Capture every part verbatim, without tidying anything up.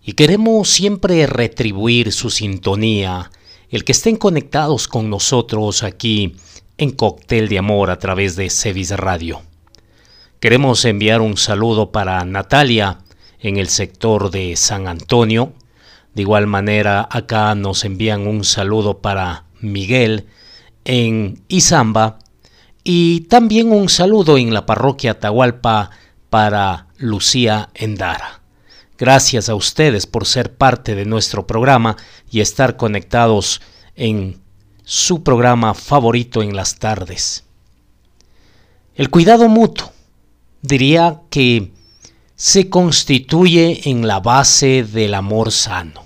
y queremos siempre retribuir su sintonía, el que estén conectados con nosotros aquí en Cóctel de Amor a través de Cevis Radio. Queremos enviar un saludo para Natalia en el sector de San Antonio. De igual manera, acá nos envían un saludo para Miguel en Izamba y también un saludo en la parroquia Atahualpa para Lucía Endara. Gracias a ustedes por ser parte de nuestro programa y estar conectados en su programa favorito en las tardes. El cuidado mutuo, diría que se constituye en la base del amor sano.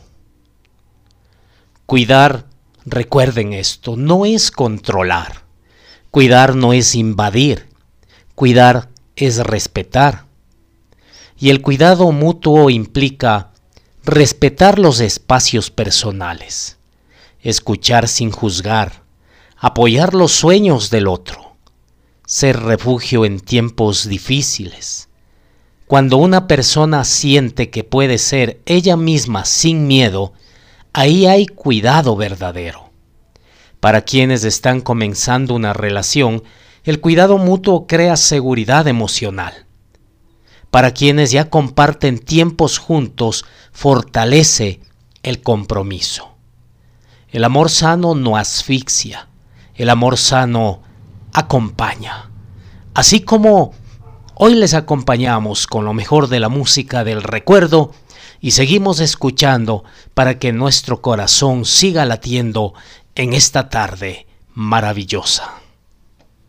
Cuidar, recuerden esto, no es controlar. Cuidar no es invadir. Cuidar es respetar. Y el cuidado mutuo implica respetar los espacios personales, escuchar sin juzgar, apoyar los sueños del otro, ser refugio en tiempos difíciles. Cuando una persona siente que puede ser ella misma sin miedo, ahí hay cuidado verdadero. Para quienes están comenzando una relación, el cuidado mutuo crea seguridad emocional. Para quienes ya comparten tiempos juntos, fortalece el compromiso. El amor sano no asfixia, el amor sano acompaña. Así como hoy les acompañamos con lo mejor de la música del recuerdo y seguimos escuchando para que nuestro corazón siga latiendo en esta tarde maravillosa.